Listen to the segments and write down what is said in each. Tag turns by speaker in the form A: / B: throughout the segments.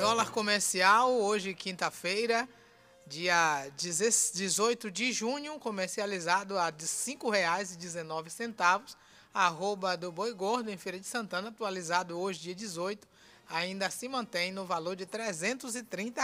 A: Dólar comercial, hoje quinta-feira, dia 18 de junho, comercializado a R$ 5,19. Arroba do Boi Gordo, em Feira de Santana, atualizado hoje, dia 18, ainda se mantém no valor de R$ 330.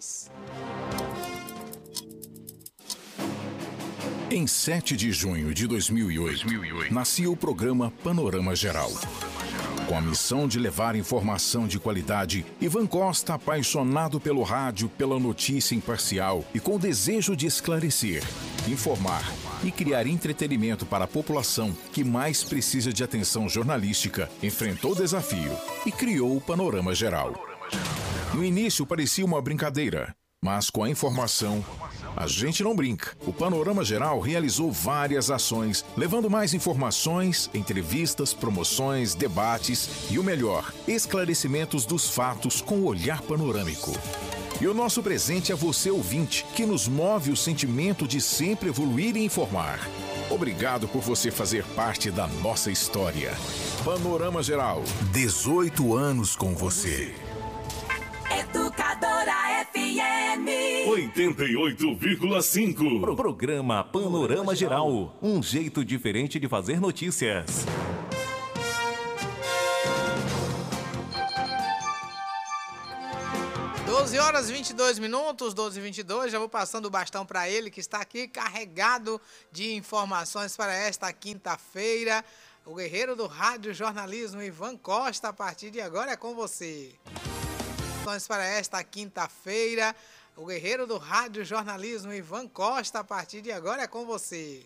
B: Em 7 de junho de 2008, nascia o programa Panorama Geral. Com a missão de levar informação de qualidade, Ivan Costa, apaixonado pelo rádio, pela notícia imparcial e com o desejo de esclarecer, informar e criar entretenimento para a população que mais precisa de atenção jornalística, enfrentou o desafio e criou o Panorama Geral. No início parecia uma brincadeira, mas com a informação, a gente não brinca. O Panorama Geral realizou várias ações, levando mais informações, entrevistas, promoções, debates e o melhor, esclarecimentos dos fatos com olhar panorâmico. E o nosso presente é você, ouvinte, que nos move o sentimento de sempre evoluir e informar. Obrigado por você fazer parte da nossa história. Panorama Geral, 18 anos com você.
C: Educadora FM
D: 88,5. Programa Panorama Geral. Um jeito diferente de fazer notícias.
A: 12h22, 12h22, já vou passando o bastão para ele, que está aqui carregado de informações para esta quinta-feira. O guerreiro do rádio jornalismo, Ivan Costa, a partir de agora é com você. Para esta quinta-feira, o guerreiro do rádio jornalismo, Ivan Costa, a partir de agora é com você.